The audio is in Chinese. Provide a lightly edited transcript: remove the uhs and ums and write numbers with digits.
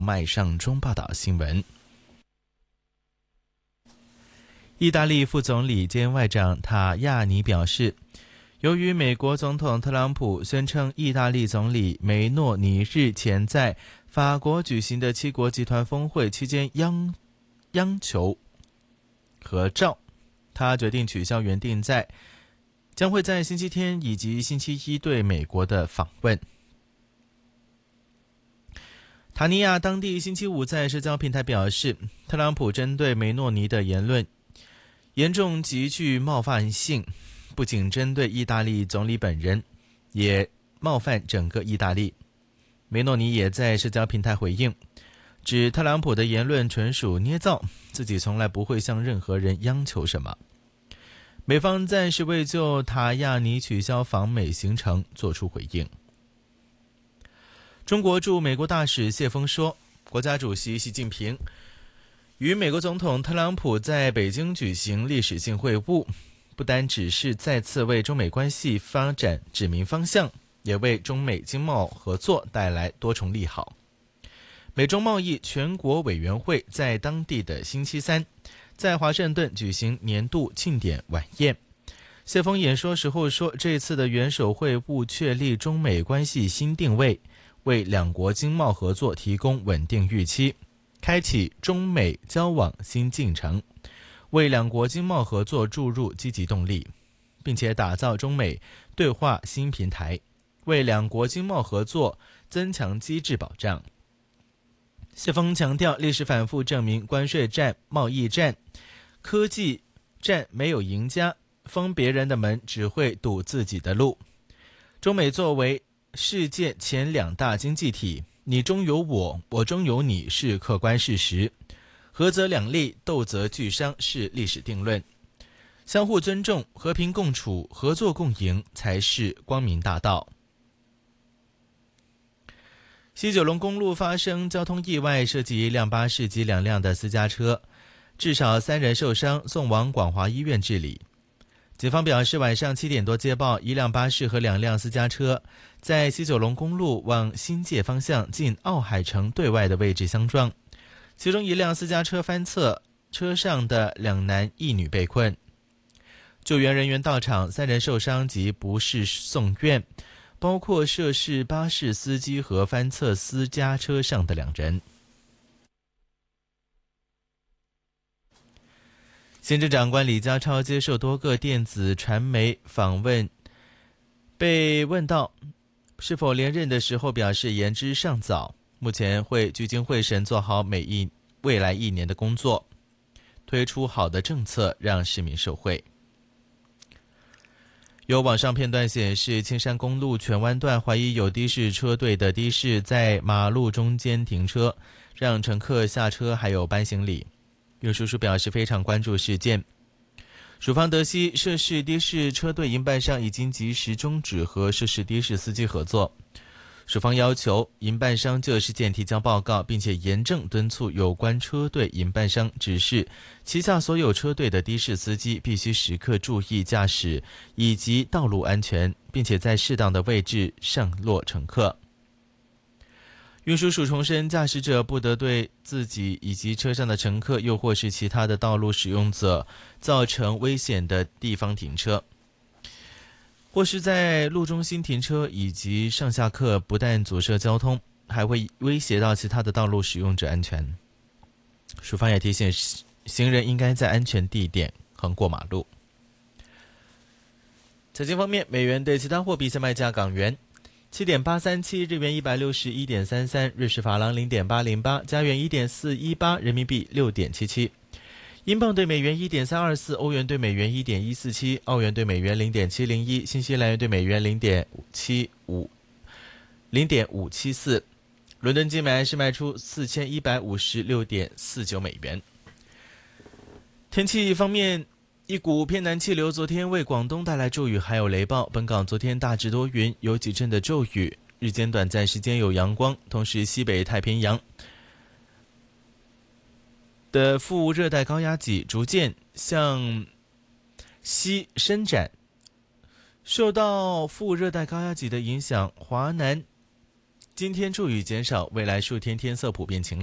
迈上中报道新闻。意大利副总理兼外长塔亚尼表示，由于美国总统特朗普宣称意大利总理梅诺尼日前在法国举行的七国集团峰会期间央求合照，他决定取消原定将会在星期天以及星期一对美国的访问。塔尼亚当地星期五在社交平台表示，特朗普针对梅诺尼的言论严重极具冒犯性，不仅针对意大利总理本人，也冒犯整个意大利。梅诺尼也在社交平台回应，指特朗普的言论纯属捏造，自己从来不会向任何人央求什么。美方暂时未就塔亚尼取消访美行程作出回应。中国驻美国大使谢锋说，国家主席习近平与美国总统特朗普在北京举行历史性会晤，不单只是再次为中美关系发展指明方向，也为中美经贸合作带来多重利好。美中贸易全国委员会在当地的星期三在华盛顿举行年度庆典晚宴。谢锋演说时候说，这次的元首会晤确立中美关系新定位，为两国经贸合作提供稳定预期，开启中美交往新进程，为两国经贸合作注入积极动力，并且打造中美对话新平台，为两国经贸合作增强机制保障。谢锋强调，历史反复证明，关税战、贸易战、科技战没有赢家，封别人的门只会堵自己的路。中美作为世界前两大经济体，你中有我，我中有你是客观事实，合则两利，斗则俱伤是历史定论。相互尊重、和平共处、合作共赢才是光明大道。西九龙公路发生交通意外，涉及一辆巴士及2辆的私家车，至少3人受伤，送往广华医院治理。警方表示，晚上7点多接报，一辆巴士和2辆私家车在西九龙公路往新界方向近奥海城对外的位置相撞，其中一辆私家车翻侧，车上的2男1女被困。救援人员到场，3人受伤及不适送院，包括涉事巴士司机和翻侧私家车上的2人。行政长官李家超接受多个电子传媒访问，被问到是否连任的时候，表示言之尚早，目前会聚精会神做好未来1年的工作，推出好的政策让市民受惠。有网上片段显示，青山公路荃湾段怀疑有的士车队的的士在马路中间停车，让乘客下车还有搬行李。运输署表示非常关注事件。署方得悉，涉事的士车队营办商已经及时终止和涉事的士司机合作。署方要求营办商就事件提交报告，并且严正敦促有关车队营办商指示旗下所有车队的的士司机必须时刻注意驾驶以及道路安全，并且在适当的位置上落乘客。运输署重申，驾驶者不得对自己以及车上的乘客又或是其他的道路使用者造成危险的地方停车，或是在路中心停车以及上下客，不但阻塞交通，还会威胁到其他的道路使用者安全。署方也提醒行人应该在安全地点横过马路。财经方面，美元对其他货币现卖价：港元7.837，日元161.33，瑞士法郎0.808，加元1.418，人民币6.77。英镑对美元1.324，欧元对美元1.147，澳元对美元0.701，新西兰元对美元0.574。伦敦金每安士卖出4156.49美元。天气方面，一股偏南气流昨天为广东带来骤雨还有雷暴，本港昨天大致多云，有几阵的骤雨，日间短暂时间有阳光，同时西北太平洋的副热带高压脊逐渐向西伸展，受到副热带高压脊的影响，华南今天骤雨减少，未来数天天色普遍晴朗。